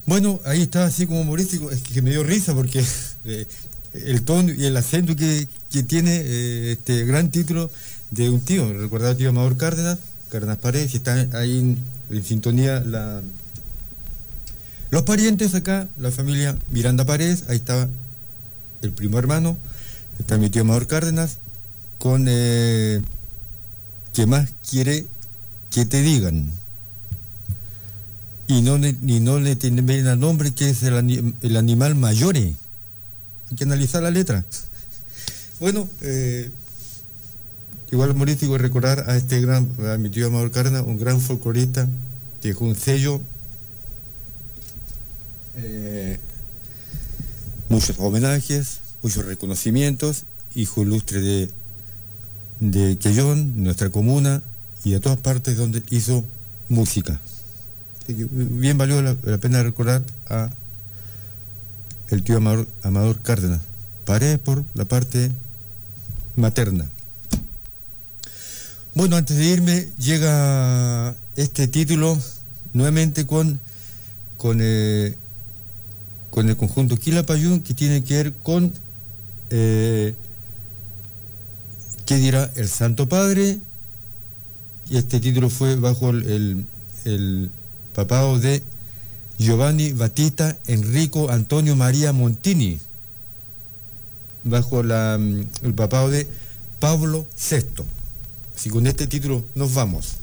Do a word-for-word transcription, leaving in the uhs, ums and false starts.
Bueno, ahí está así como humorístico, es que me dio risa porque eh, el tono y el acento que, que tiene eh, este gran título de un tío, recordaba al tío Amador Cárdenas, Cárdenas Paredes, y está ahí en, en sintonía la, los parientes acá, la familia Miranda Paredes, ahí estaba el primo hermano, está mi tío Amador Cárdenas, con eh, ¿qué más quiere que te digan? Y no, le- y no le tienen el nombre que es el, ani- el animal mayore. Hay que analizar la letra. Bueno, eh, igual humorístico recordar a este gran, a mi tío Amador Cárdenas, un gran folclorista, que dejó un sello, eh, muchos homenajes, muchos reconocimientos, hijo ilustre de, de Quellón, nuestra comuna, y de todas partes donde hizo música. Así que bien valió la, la pena recordar a el tío Amador, Amador Cárdenas. Paré por la parte materna. Bueno, antes de irme, llega este título nuevamente con, con, eh, con el conjunto Quilapayún, que tiene que ver con eh, ¿qué dirá el Santo Padre? Y este título fue bajo el, el, el papado de Giovanni Battista Enrico Antonio María Montini, bajo la, el papado de Pablo sexto. Así que con este título nos vamos.